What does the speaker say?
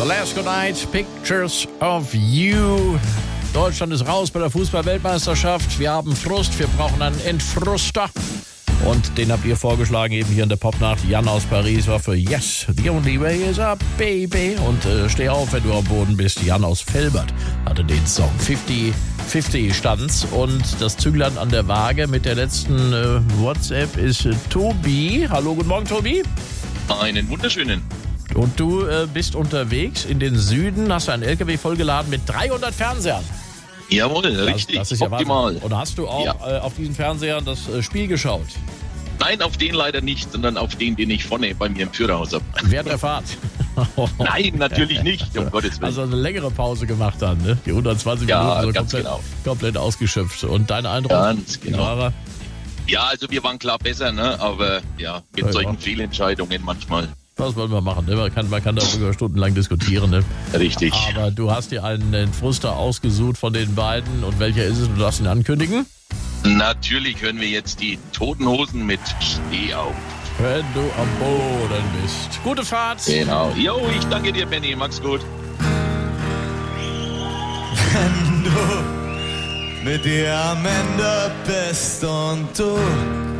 The Last Good Night, Pictures of You. Deutschland ist raus bei der Fußball-Weltmeisterschaft. Wir haben Frust, wir brauchen einen Entfruster. Und den habt ihr vorgeschlagen, eben hier in der Popnacht. Jan aus Paris war für Yes, the only way is up, baby. Und steh auf, wenn du am Boden bist. Jan aus Velbert hatte den Song. 50-50 stand's. Und das Zünglein an der Waage mit der letzten WhatsApp ist Tobi. Hallo, guten Morgen, Tobi. Einen wunderschönen. Und du bist unterwegs in den Süden, hast einen LKW vollgeladen mit 300 Fernsehern. Jawohl, richtig, das ist optimal. Ja. Und hast du auch auf diesen Fernsehern das Spiel geschaut? Nein, auf den leider nicht, sondern auf den ich vorne bei mir im Führerhaus habe. Während der Fahrt? Nein, natürlich nicht, um Gottes Willen. Also eine längere Pause gemacht dann, ne? Die 120 Minuten komplett ausgeschöpft. Und dein Eindruck? Ganz genau. Ja, also wir waren klar besser, ne? Aber ja, mit solchen Fehlentscheidungen manchmal. Was wollen wir machen? Ne? Man kann darüber stundenlang diskutieren. Ne? Richtig. Aber du hast dir einen Fruster ausgesucht von den beiden. Und welcher ist es? Du darfst ihn ankündigen. Natürlich hören wir jetzt die Toten Hosen mit Steh auf. Wenn du am Boden bist. Gute Fahrt. Genau. Jo, ich danke dir, Benny. Mach's gut. Wenn du mit dir am Ende bist und du